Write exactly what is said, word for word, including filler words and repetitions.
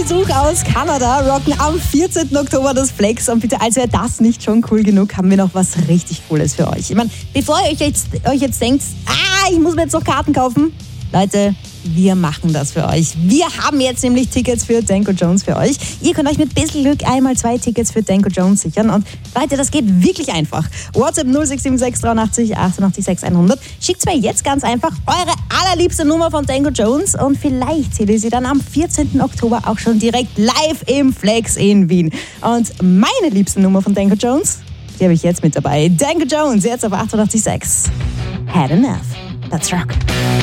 Besuch aus Kanada rocken am vierzehnten Oktober das Flex. Und bitte, als wäre das nicht schon cool genug, haben wir noch was richtig Cooles für euch. Ich meine, bevor ihr euch jetzt, euch jetzt denkt, ah, ich muss mir jetzt noch Karten kaufen, Leute, wir machen das für euch. Wir haben jetzt nämlich Tickets für Danko Jones für euch. Ihr könnt euch mit ein bisschen Glück einmal zwei Tickets für Danko Jones sichern. Und Leute, das geht wirklich einfach. WhatsApp null sechs sieben sechs dreiundachtzig achtundachtzig sechs hundert. Schickt mir jetzt ganz einfach eure allerliebste Nummer von Danko Jones und vielleicht seht ihr sie dann am vierzehnten Oktober auch schon direkt live im Flex in Wien. Und meine liebste Nummer von Danko Jones, die habe ich jetzt mit dabei. Danko Jones, jetzt auf achtundachtzig Komma sechs. Had enough. Let's rock.